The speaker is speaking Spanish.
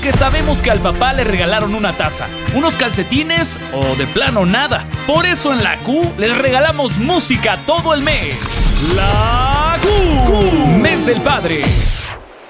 porque sabemos que al papá le regalaron una taza, unos calcetines o de plano nada. Por eso en la Q les regalamos música todo el mes. La Q, Mes del Padre.